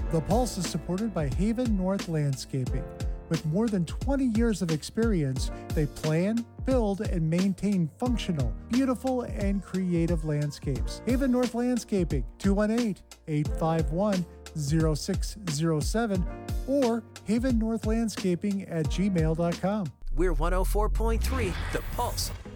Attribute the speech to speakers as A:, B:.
A: The Pulse is supported by Haven North Landscaping. With more than 20 years of experience, they plan, build, and maintain functional, beautiful, and creative landscapes. Haven North Landscaping, 218-851-0607 or havennorthlandscaping@gmail.com.
B: We're 104.3 The Pulse.